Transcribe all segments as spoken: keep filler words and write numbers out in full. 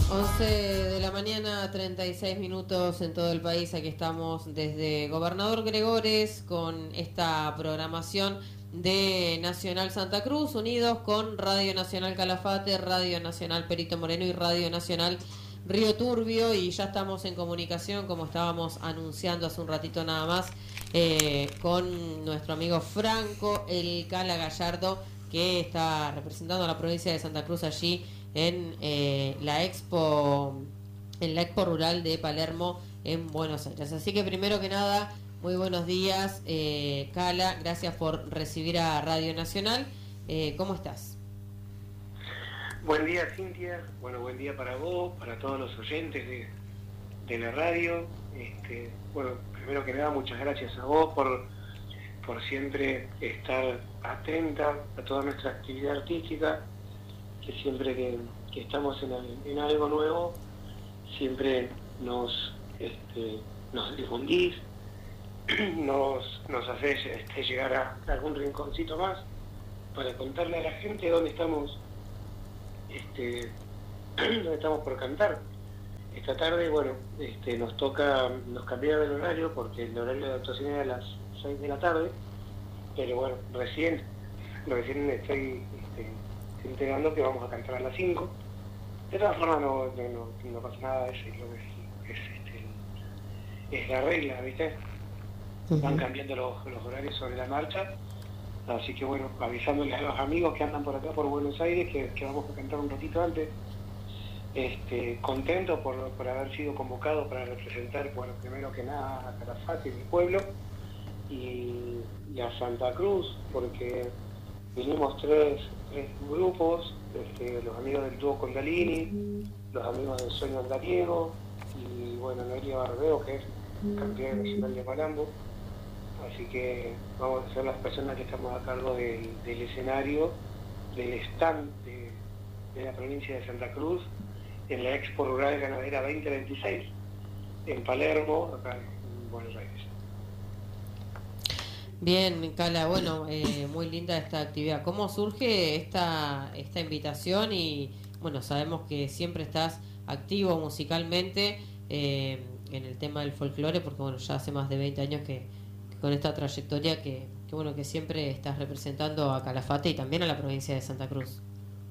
once de la mañana, treinta y seis minutos en todo el país. Aquí estamos desde Gobernador Gregores con esta programación de Nacional Santa Cruz, unidos con Radio Nacional Calafate, Radio Nacional Perito Moreno y Radio Nacional Río Turbio. Y ya estamos en comunicación, como estábamos anunciando hace un ratito nada más, eh, con nuestro amigo Franco El Cala Gallardo, que está representando a la provincia de Santa Cruz allí en eh, la expo en la expo rural de Palermo en Buenos Aires. Así que primero que nada, muy buenos días, eh, Cala, gracias por recibir a Radio Nacional. Eh, ¿cómo estás? Buen día, Cintia. Bueno, buen día para vos, para todos los oyentes de, de la radio. Este, bueno, primero que nada, muchas gracias a vos por, por siempre estar atenta a toda nuestra actividad artística, que siempre que, que estamos en, en algo nuevo, siempre nos, este, nos difundís, nos, nos hacés este, llegar a algún rinconcito más para contarle a la gente dónde estamos, este, dónde estamos por cantar. Esta tarde, bueno, este, nos toca, nos cambiaron el horario porque el horario de actuación era a las seis de la tarde, pero bueno, recién, recién estoy este, enterando que vamos a cantar a las cinco. De todas formas no, no, no, no pasa nada, es, lo que es, es, este, es la regla, ¿viste? Uh-huh. Van cambiando los, los horarios sobre la marcha, así que bueno, avisándoles a los amigos que andan por acá por Buenos Aires que, que vamos a cantar un ratito antes. Este, contento por, por haber sido convocado para representar, bueno, primero que nada a Calafate, mi pueblo, y, y a Santa Cruz, porque vinimos tres, tres grupos, este, los amigos del dúo Condalini, los amigos del Sueño Andariego, y bueno, Noelia Barbeo, que es campeona nacional de Malambo. Así que vamos a ser las personas que estamos a cargo del, del escenario, del stand de, de la provincia de Santa Cruz, en la Expo Rural Ganadera veinte veintiséis, en Palermo, acá en Buenos Aires. Bien, Cala, bueno, eh, muy linda esta actividad. ¿Cómo surge esta, esta invitación? Y bueno, sabemos que siempre estás activo musicalmente eh, en el tema del folclore, porque bueno, ya hace más de veinte años que, que con esta trayectoria que, que bueno, que siempre estás representando a Calafate y también a la provincia de Santa Cruz.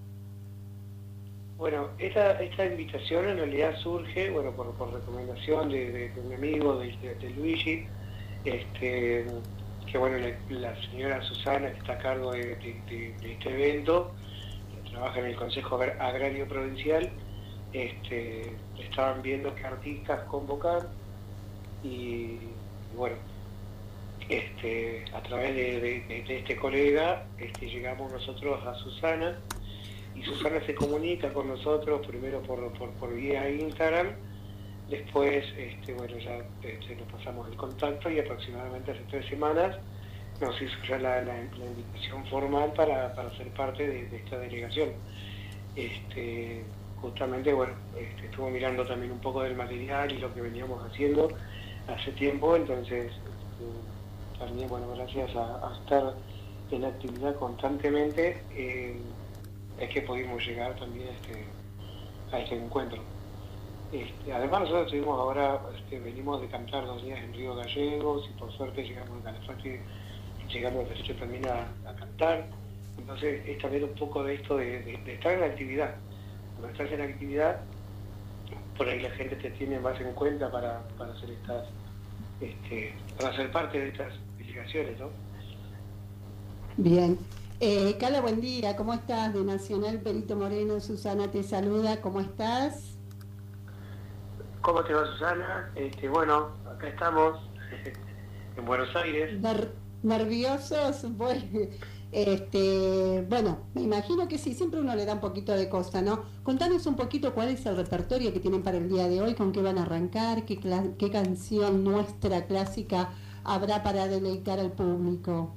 Bueno, esta, esta invitación en realidad surge, bueno, por, por recomendación de, de, de mi amigo, de, de, de Luigi, este, que bueno, la, la señora Susana, que está a cargo de, de, de, de este evento, que trabaja en el Consejo Agrario Provincial, este, estaban viendo qué artistas convocar, y, y bueno, este, a través de, de, de este colega este, llegamos nosotros a Susana, y Susana se comunica con nosotros primero por, por, por vía Instagram, después este, bueno, ya este, nos pasamos el contacto y aproximadamente hace tres semanas nos hizo ya la, la, la invitación formal para, para ser parte de, de esta delegación. Este, justamente, bueno, este, estuvo mirando también un poco del material y lo que veníamos haciendo hace tiempo, entonces este, también, bueno, gracias a, a estar en actividad constantemente, eh, es que pudimos llegar también este, a este encuentro. Este, además nosotros tuvimos ahora, este, venimos de cantar dos días en Río Gallegos y por suerte llegamos a Calafate, llegamos de hecho también a, a cantar. Entonces es también un poco de esto de, de, de estar en actividad. Cuando estás en actividad, por ahí la gente te tiene más en cuenta para, para hacer estas, este, para ser parte de estas delegaciones, ¿no? Bien. Eh, Cala, buen día, ¿cómo estás? De Nacional Perito Moreno, Susana te saluda, ¿cómo estás? ¿Cómo te va, Susana? Este, bueno, acá estamos, en Buenos Aires. Ner- ¿Nerviosos? Bueno, este, bueno, me imagino que sí, siempre uno le da un poquito de cosa, ¿no? Contanos un poquito cuál es el repertorio que tienen para el día de hoy, con qué van a arrancar, qué, cla- qué canción nuestra clásica habrá para deleitar al público.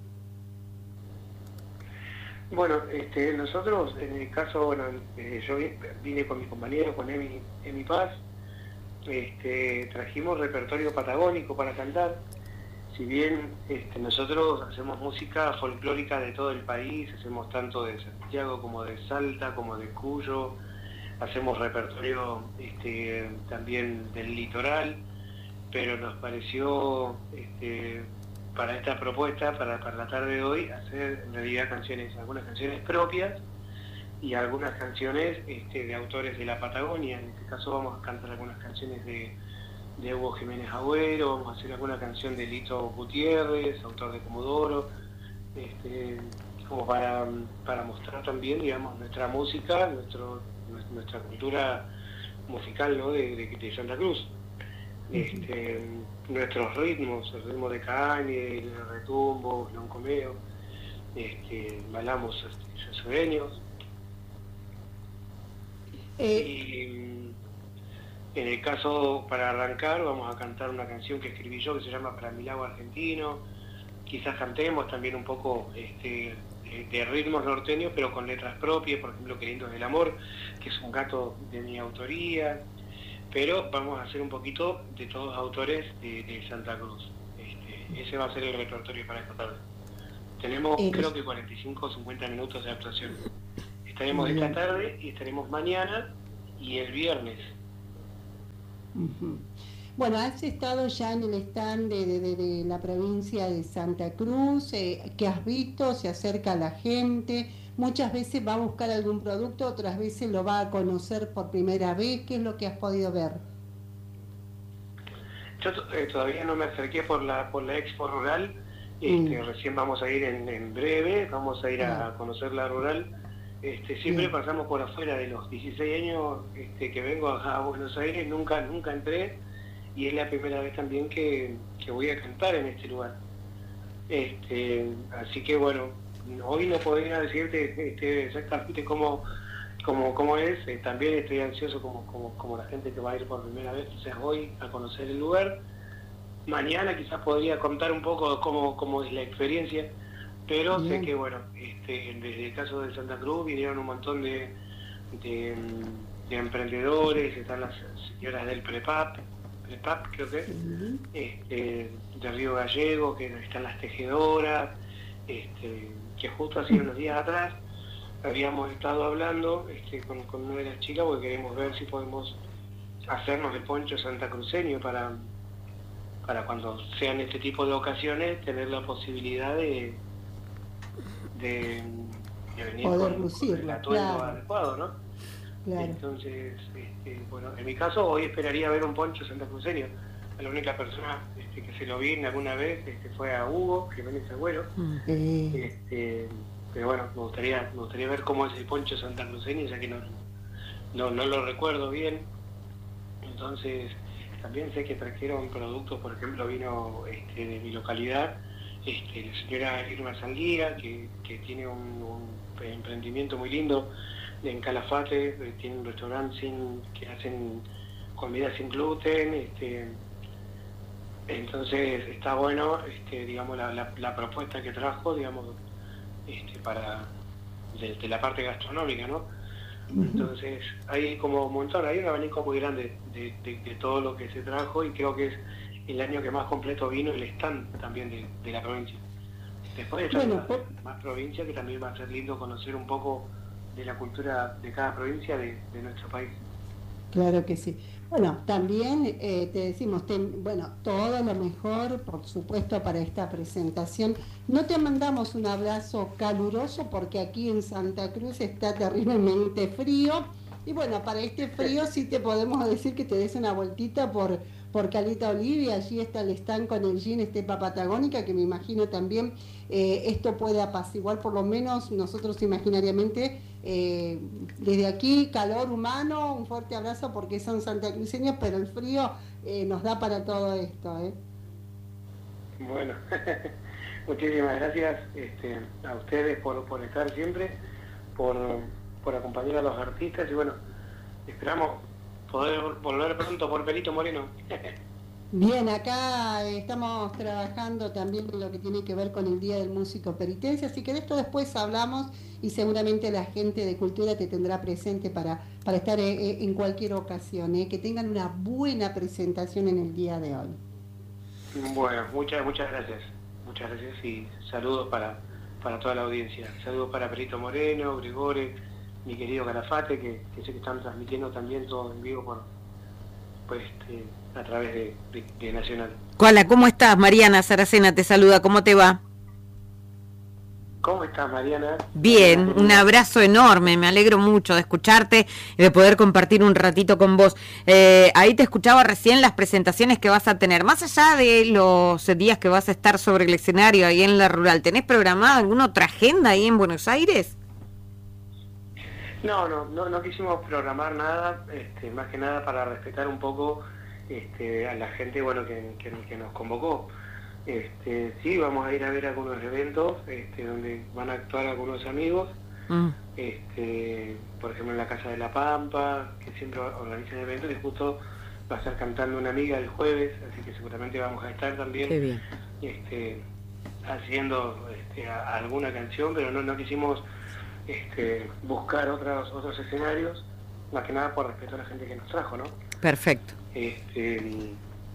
Bueno, este, nosotros, en el caso, bueno, eh, yo vine con mi compañero, con Emi, Emi Paz, este, trajimos repertorio patagónico para cantar. Si bien este, nosotros hacemos música folclórica de todo el país, hacemos tanto de Santiago como de Salta, como de Cuyo, hacemos repertorio este, también del litoral, pero nos pareció este, para esta propuesta, para, para la tarde de hoy, hacer en realidad canciones, algunas canciones propias y algunas canciones este, de autores de la Patagonia. En este caso vamos a cantar algunas canciones de, de Hugo Jiménez Agüero, vamos a hacer alguna canción de Lito Gutiérrez, autor de Comodoro, este, como para, para mostrar también, digamos, nuestra música, nuestro, nuestra cultura musical, ¿no? de, de, de Santa Cruz. Este, nuestros ritmos, el ritmo de cañe, el retumbo, el loncomeo, este, bailamos este, sureños. Eh, y en el caso, para arrancar, vamos a cantar una canción que escribí yo que se llama Para mi lago argentino. Quizás cantemos también un poco este, de, de ritmos norteños, pero con letras propias, por ejemplo, Qué lindo es el amor, que es un gato de mi autoría. Pero vamos a hacer un poquito de todos los autores de, de Santa Cruz. Este, ese va a ser el repertorio para esta tarde. Tenemos eh, creo que cuarenta y cinco o cincuenta minutos de actuación. Estaremos bien. Esta tarde y estaremos mañana y el viernes. Uh-huh. Bueno, has estado ya en el stand de, de, de, de la provincia de Santa Cruz, eh, ¿qué has visto? ¿Se acerca a la gente? Muchas veces va a buscar algún producto, otras veces lo va a conocer por primera vez. ¿Qué es lo que has podido ver? Yo eh, todavía no me acerqué por la por la Expo Rural, este, mm. recién vamos a ir en, en breve, vamos a ir a, a conocer la Rural. Este, siempre Bien. pasamos por afuera de los dieciséis años este, que vengo a, a Buenos Aires, nunca nunca entré, y es la primera vez también que, que voy a cantar en este lugar. Este, así que bueno, hoy no podría decirte este, exactamente cómo, cómo, cómo es, eh, también estoy ansioso como, como, como la gente que va a ir por primera vez, quizás hoy a conocer el lugar. Mañana quizás podría contar un poco cómo, cómo es la experiencia, pero Bien. sé que bueno, este, desde el caso de Santa Cruz vinieron un montón de, de, de emprendedores, están las señoras del Prepap, Prepap creo que, uh-huh. este, de Río Gallego, que están las tejedoras, este, que justo hace unos días atrás habíamos estado hablando este, con, con una de las chicas porque queremos ver si podemos hacernos el poncho santacruceño para, para cuando sean este tipo de ocasiones tener la posibilidad de, de, de venir poder con, lucirlo, con el atuendo claro. adecuado, ¿no? Claro. Entonces, este, bueno, en mi caso hoy esperaría ver un poncho santacruceño. La única persona este, que se lo vi alguna vez este, fue a Hugo Jiménez Agüero. Okay. Este, pero bueno, me gustaría, me gustaría ver cómo es el poncho santacruceño, ya que no, no, no lo recuerdo bien. Entonces, también sé que trajeron productos, por ejemplo, vino este, de mi localidad, este, la señora Irma Saldía, que, que tiene un, un emprendimiento muy lindo en Calafate, tiene un restaurante sin, que hacen comida sin gluten, este, entonces está bueno, este, digamos, la, la, la propuesta que trajo, digamos, este, para de, de la parte gastronómica, ¿no? Uh-huh. Entonces hay como un montón, hay un abanico muy grande de, de, de todo lo que se trajo, y creo que es el año que más completo vino el stand también de, de la provincia. Después está bueno, por... más provincia, que también va a ser lindo conocer un poco de la cultura de cada provincia de, de nuestro país. Claro que sí. Bueno, también eh, te decimos, te, bueno, todo lo mejor, por supuesto, para esta presentación. No te mandamos un abrazo caluroso porque aquí en Santa Cruz está terriblemente frío. Y bueno, para este frío sí te podemos decir que te des una vueltita por, por Caleta Olivia. Allí está el stand con el gin Estepa Patagónica, que me imagino también eh, esto puede apaciguar, por lo menos nosotros imaginariamente, eh, desde aquí, calor humano, un fuerte abrazo porque son santacruceños, pero el frío eh, nos da para todo esto. ¿eh? Bueno, muchísimas gracias este, a ustedes por, por estar siempre, por, por acompañar a los artistas, y bueno, esperamos poder volver pronto por Perito Moreno. Bien, acá estamos trabajando también en lo que tiene que ver con el Día del Músico Peritense, así que de esto después hablamos y seguramente la gente de Cultura te tendrá presente para, para estar eh, en cualquier ocasión, eh, que tengan una buena presentación en el día de hoy. Bueno, muchas muchas gracias, muchas gracias y saludos para, para toda la audiencia, saludos para Perito Moreno, Gregores, mi querido Calafate, que, que sé que están transmitiendo también todo en vivo por, por este, a través de, de, de Nacional. Hola, ¿cómo estás? Mariana Saracena te saluda, ¿cómo te va? ¿Cómo estás, Mariana? Bien, un abrazo enorme, me alegro mucho de escucharte y de poder compartir un ratito con vos. Eh, ahí te escuchaba recién las presentaciones que vas a tener. Más allá de los días que vas a estar sobre el escenario ahí en la rural, ¿tenés programada alguna otra agenda ahí en Buenos Aires? No, no, no, no quisimos programar nada, este, más que nada para respetar un poco este, a la gente, bueno, que, que, que nos convocó. Este, sí, vamos a ir a ver algunos eventos este, donde van a actuar algunos amigos, mm. este, por ejemplo en la Casa de la Pampa, que siempre organizan eventos, y justo va a estar cantando una amiga el jueves, así que seguramente vamos a estar también Qué bien. Este, haciendo este, a, a alguna canción, pero no, no quisimos este, buscar otros, otros escenarios, más que nada por respeto a la gente que nos trajo, ¿no? Perfecto. Este,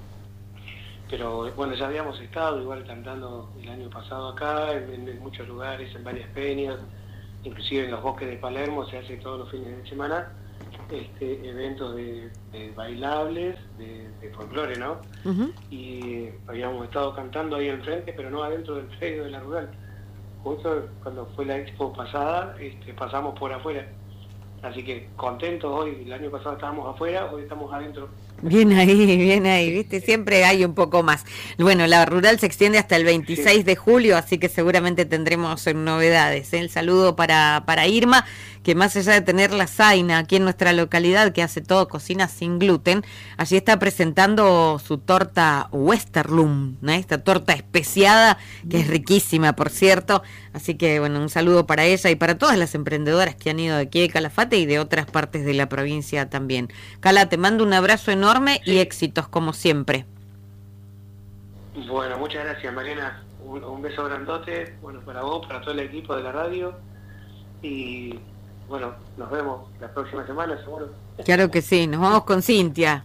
pero bueno, ya habíamos estado igual cantando el año pasado acá, en, en muchos lugares, en varias peñas, inclusive en los bosques de Palermo se hace todos los fines de semana este, eventos de, de bailables, de, de folclore, ¿no? Uh-huh. Y habíamos estado cantando ahí enfrente, pero no adentro del predio de la rural. Justo cuando fue la expo pasada, este, pasamos por afuera. Así que contentos hoy, el año pasado estábamos afuera, hoy estamos adentro. Bien ahí, bien ahí, viste, siempre hay un poco más. Bueno, la rural se extiende hasta el veintiséis sí. de julio, así que seguramente tendremos novedades. ¿eh? El saludo para, para Irma, que más allá de tener la Zaina aquí en nuestra localidad, que hace todo cocina sin gluten, allí está presentando su torta Westerlum, ¿no? Esta torta especiada, que es riquísima, por cierto. Así que, bueno, un saludo para ella y para todas las emprendedoras que han ido de aquí de Calafate y de otras partes de la provincia también. Cala, te mando un abrazo enorme y éxitos, como siempre. Bueno, muchas gracias, Mariana. Un, un beso grandote, bueno, para vos, para todo el equipo de la radio. Y, bueno, nos vemos la próxima semana, seguro. Claro que sí, nos vamos con Cintia.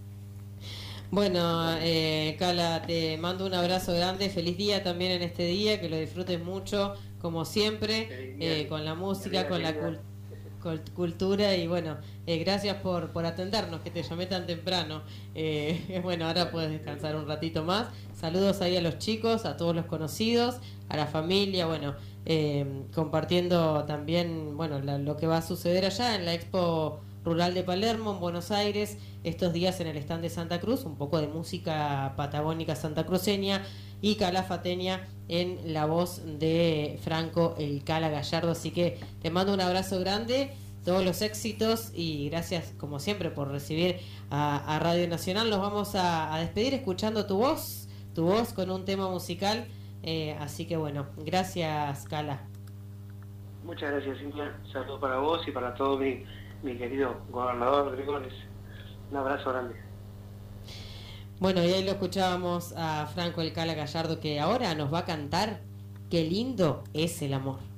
Bueno, eh, Cala, te mando un abrazo grande, feliz día también en este día, que lo disfrutes mucho, como siempre, eh, con la música, con la cul- cult- cultura y bueno, eh, gracias por, por atendernos, que te llamé tan temprano. Eh, bueno, ahora puedes descansar un ratito más. Saludos ahí a los chicos, a todos los conocidos, a la familia, bueno, eh, compartiendo también, bueno, la, lo que va a suceder allá en la Expo Rural de Palermo, en Buenos Aires, estos días en el stand de Santa Cruz, un poco de música patagónica santacruceña y calafateña en la voz de Franco el Cala Gallardo. Así que te mando un abrazo grande, todos los éxitos y gracias como siempre por recibir a, a Radio Nacional. Nos vamos a, a despedir escuchando tu voz, tu voz con un tema musical. Eh, así que bueno, gracias, Cala. Muchas gracias, Cintia. Saludos para vos y para todo mi... mi querido gobernador Gregones. Un abrazo grande. Bueno, y ahí lo escuchábamos a Franco el Cala Gallardo, que ahora nos va a cantar Qué lindo es el amor.